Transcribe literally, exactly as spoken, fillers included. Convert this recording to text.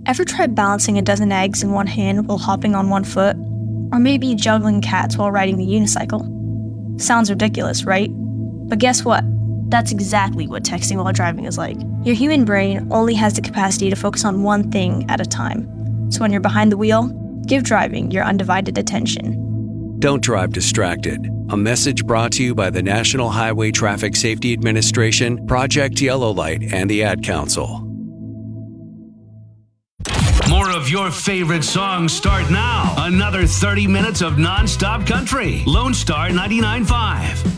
Ever try balancing a dozen eggs in one hand while hopping on one foot? Or maybe juggling cats while riding the unicycle? Sounds ridiculous, right? But guess what? That's exactly what texting while driving is like. Your human brain only has the capacity to focus on one thing at a time. So when you're behind the wheel, give driving your undivided attention. Don't drive distracted. A message brought to you by the National Highway Traffic Safety Administration, Project Yellow Light, and the Ad Council. More of your favorite songs start now. Another thirty minutes of non-stop country. Lone Star ninety-nine point five.